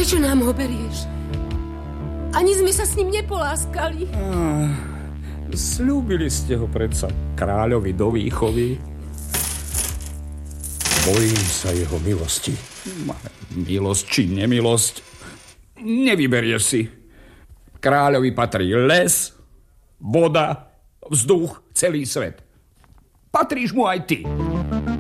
Prečo nám ho berieš? Ani sme sa s ním nepoláskali. Sľúbili ste ho predsa kráľovi do výchovy. Bojím sa jeho milosti. Milosť či nemilosť, nevyberieš si. Kráľovi patrí les, voda, vzduch, celý svet. Patríš mu aj ty.